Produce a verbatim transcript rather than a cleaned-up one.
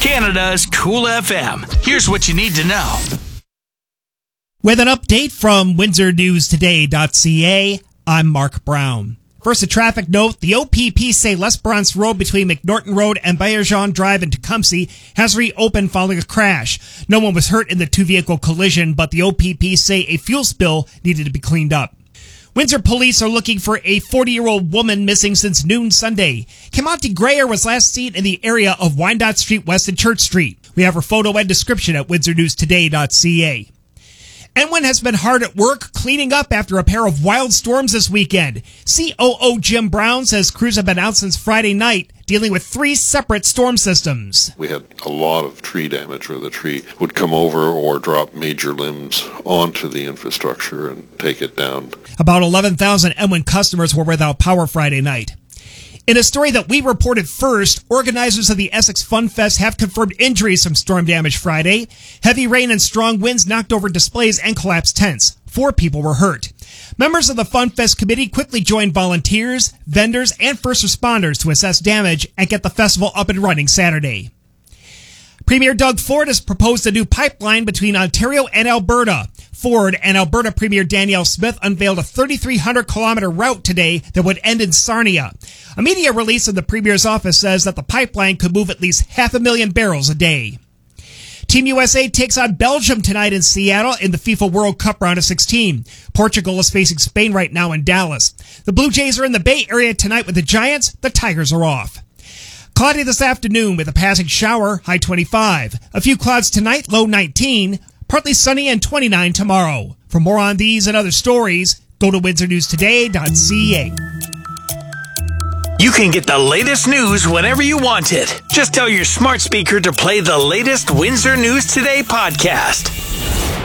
Canada's Cool F M. Here's what you need to know. With an update from Windsor News Today dot C A, I'm Mark Brown. First, a traffic note. The O P P say L'Esperance Road between McNorton Road and Baillargeon Drive in Tecumseh has reopened following a crash. No one was hurt in the two-vehicle collision, but the O P P say a fuel spill needed to be cleaned up. Windsor police are looking for a forty-year-old woman missing since noon Sunday. Kimonti Greyer was last seen in the area of Wyandotte Street west of Church Street. We have her photo and description at Windsor News Today dot C A. N one has been hard at work cleaning up after a pair of wild storms this weekend. C O O Jim Brown says crews have been out since Friday night, dealing with three separate storm systems. We had a lot of tree damage where the tree would come over or drop major limbs onto the infrastructure and take it down. About eleven thousand N one customers were without power Friday night. In a story that we reported first, organizers of the Essex Fun Fest have confirmed injuries from storm damage Friday. Heavy rain and strong winds knocked over displays and collapsed tents. Four people were hurt. Members of the Fun Fest committee quickly joined volunteers, vendors, and first responders to assess damage and get the festival up and running Saturday. Premier Doug Ford has proposed a new pipeline between Ontario and Alberta. Ford and Alberta Premier Danielle Smith unveiled a thirty-three hundred kilometer route today that would end in Sarnia. A media release in the Premier's office says that the pipeline could move at least half a million barrels a day. Team U S A takes on Belgium tonight in Seattle in the FIFA World Cup round of sixteen. Portugal is facing Spain right now in Dallas. The Blue Jays are in the Bay Area tonight with the Giants. The Tigers are off. Cloudy this afternoon with a passing shower, high twenty-five. A few clouds tonight, low nineteen. Partly sunny and twenty-nine tomorrow. For more on these and other stories, go to Windsor News Today dot C A. You can get the latest news whenever you want it. Just tell your smart speaker to play the latest Windsor News Today podcast.